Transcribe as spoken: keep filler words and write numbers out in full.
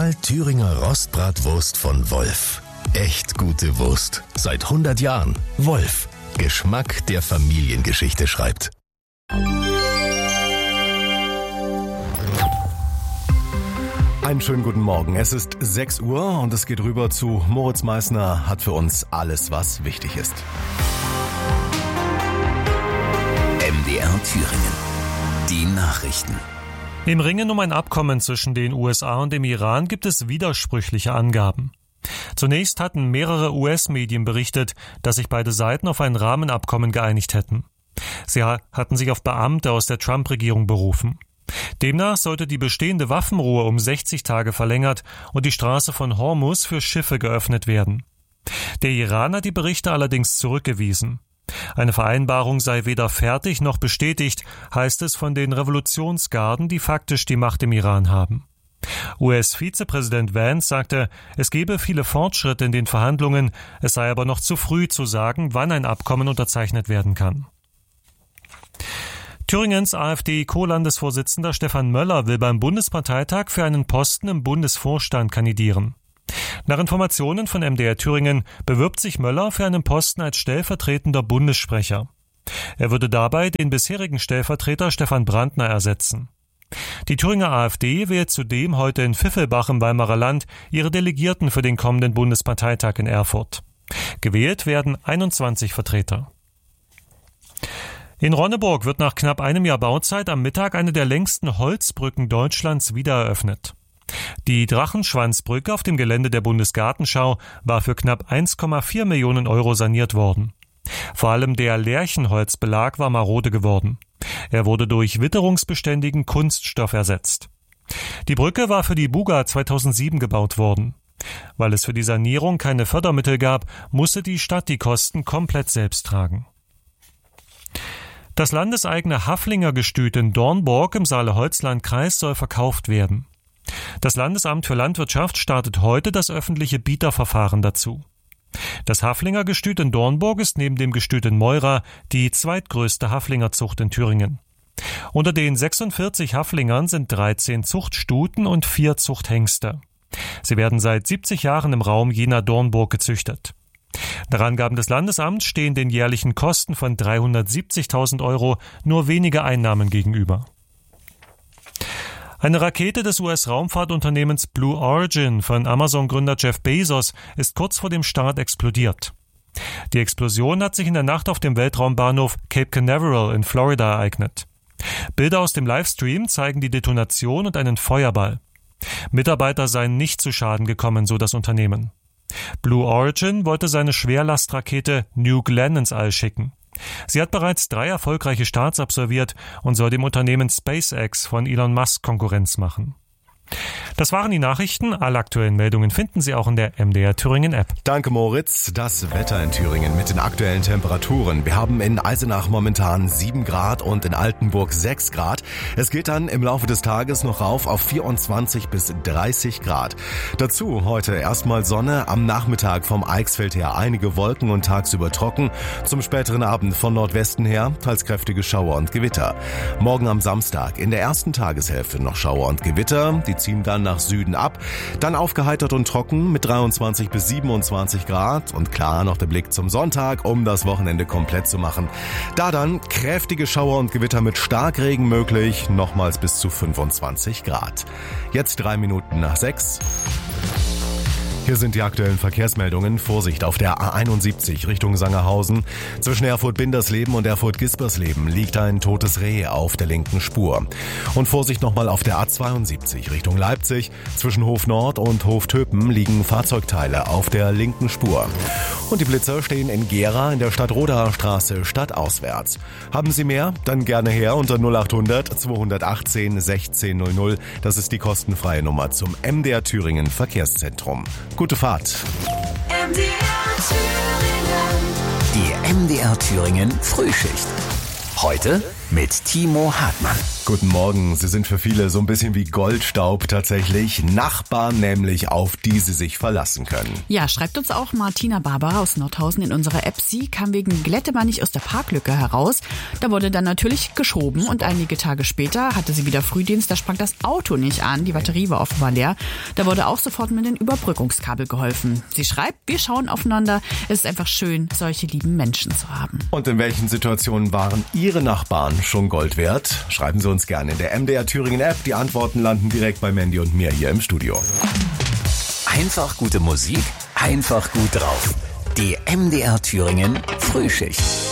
Original Thüringer Rostbratwurst von Wolf. Echt gute Wurst. Seit hundert Jahren. Wolf. Geschmack, der Familiengeschichte schreibt. Einen schönen guten Morgen. Es ist sechs Uhr und es geht rüber zu Moritz Meissner hat für uns alles, was wichtig ist. M D R Thüringen. Die Nachrichten. Im Ringen um ein Abkommen zwischen den U S A und dem Iran gibt es widersprüchliche Angaben. Zunächst hatten mehrere U S-Medien berichtet, dass sich beide Seiten auf ein Rahmenabkommen geeinigt hätten. Sie hatten sich auf Beamte aus der Trump-Regierung berufen. Demnach sollte die bestehende Waffenruhe um sechzig Tage verlängert und die Straße von Hormuz für Schiffe geöffnet werden. Der Iran hat die Berichte allerdings zurückgewiesen. Eine Vereinbarung sei weder fertig noch bestätigt, heißt es von den Revolutionsgarden, die faktisch die Macht im Iran haben. U S-Vizepräsident Vance sagte, es gebe viele Fortschritte in den Verhandlungen, es sei aber noch zu früh zu sagen, wann ein Abkommen unterzeichnet werden kann. Thüringens AfD-Co-Landesvorsitzender Stefan Möller will beim Bundesparteitag für einen Posten im Bundesvorstand kandidieren. Nach Informationen von M D R Thüringen bewirbt sich Möller für einen Posten als stellvertretender Bundessprecher. Er würde dabei den bisherigen Stellvertreter Stefan Brandner ersetzen. Die Thüringer AfD wählt zudem heute in Pfiffelbach im Weimarer Land ihre Delegierten für den kommenden Bundesparteitag in Erfurt. Gewählt werden einundzwanzig Vertreter. In Ronneburg wird nach knapp einem Jahr Bauzeit am Mittag eine der längsten Holzbrücken Deutschlands wieder eröffnet. Die Drachenschwanzbrücke auf dem Gelände der Bundesgartenschau war für knapp eins Komma vier Millionen Euro saniert worden. Vor allem der Lärchenholzbelag war marode geworden. Er wurde durch witterungsbeständigen Kunststoff ersetzt. Die Brücke war für die Buga zweitausendsieben gebaut worden. Weil es für die Sanierung keine Fördermittel gab, musste die Stadt die Kosten komplett selbst tragen. Das landeseigene Haflinger-Gestüt in Dornborg im Saale-Holzland-Kreis soll verkauft werden. Das Landesamt für Landwirtschaft startet heute das öffentliche Bieterverfahren dazu. Das Haflinger-Gestüt in Dornborg ist neben dem Gestüt in Meura die zweitgrößte Haflingerzucht in Thüringen. Unter den sechsundvierzig Haflingern sind dreizehn Zuchtstuten und vier Zuchthengste. Sie werden seit siebzig Jahren im Raum Jena-Dornburg gezüchtet. Nach Angaben des Landesamts stehen den jährlichen Kosten von dreihundertsiebzigtausend Euro nur wenige Einnahmen gegenüber. Eine Rakete des U S-Raumfahrtunternehmens Blue Origin von Amazon-Gründer Jeff Bezos ist kurz vor dem Start explodiert. Die Explosion hat sich in der Nacht auf dem Weltraumbahnhof Cape Canaveral in Florida ereignet. Bilder aus dem Livestream zeigen die Detonation und einen Feuerball. Mitarbeiter seien nicht zu Schaden gekommen, so das Unternehmen. Blue Origin wollte seine Schwerlastrakete New Glenn ins All schicken. Sie hat bereits drei erfolgreiche Starts absolviert und soll dem Unternehmen SpaceX von Elon Musk Konkurrenz machen. Das waren die Nachrichten. Alle aktuellen Meldungen finden Sie auch in der M D R Thüringen App. Danke, Moritz. Das Wetter in Thüringen mit den aktuellen Temperaturen. Wir haben in Eisenach momentan sieben Grad und in Altenburg sechs Grad. Es geht dann im Laufe des Tages noch rauf auf vierundzwanzig bis dreißig Grad. Dazu heute erstmal Sonne, am Nachmittag vom Eichsfeld her einige Wolken und tagsüber trocken. Zum späteren Abend von Nordwesten her teils kräftige Schauer und Gewitter. Morgen am Samstag in der ersten Tageshälfte noch Schauer und Gewitter. Die ziehen dann nach Süden ab. Dann aufgeheitert und trocken mit dreiundzwanzig bis siebenundzwanzig Grad. Und klar noch der Blick zum Sonntag, um das Wochenende komplett zu machen. Da dann kräftige Schauer und Gewitter mit Starkregen möglich. Nochmals bis zu fünfundzwanzig Grad. Jetzt drei Minuten nach sechs. Hier sind die aktuellen Verkehrsmeldungen. Vorsicht auf der A einundsiebzig Richtung Sangerhausen. Zwischen Erfurt-Bindersleben und Erfurt-Gispersleben liegt ein totes Reh auf der linken Spur. Und Vorsicht nochmal auf der A zweiundsiebzig Richtung Leipzig. Zwischen Hof Nord und Hof Töpen liegen Fahrzeugteile auf der linken Spur. Und die Blitzer stehen in Gera in der Stadtrodaer Straße stadtauswärts. Haben Sie mehr? Dann gerne her unter null achthundert zweihundertachtzehn sechzehn null null. Das ist die kostenfreie Nummer zum M D R Thüringen Verkehrszentrum. Gute Fahrt. M D R Thüringen. Die M D R Thüringen Frühschicht. Heute mit Timo Hartmann. Guten Morgen. Sie sind für viele so ein bisschen wie Goldstaub tatsächlich. Nachbarn nämlich, auf die sie sich verlassen können. Ja, schreibt uns auch Martina Barbara aus Nordhausen in unserer App. Sie kam wegen Glättemann nicht aus der Parklücke heraus. Da wurde dann natürlich geschoben und einige Tage später hatte sie wieder Frühdienst. Da sprang das Auto nicht an, die Batterie war offenbar leer. Da wurde auch sofort mit den Überbrückungskabel geholfen. Sie schreibt, wir schauen aufeinander. Es ist einfach schön, solche lieben Menschen zu haben. Und in welchen Situationen waren Ihre Nachbarn schon Gold wert? Schreiben Sie uns gerne in der M D R Thüringen App. Die Antworten landen direkt bei Mandy und mir hier im Studio. Einfach gute Musik, einfach gut drauf. Die M D R Thüringen Frühschicht.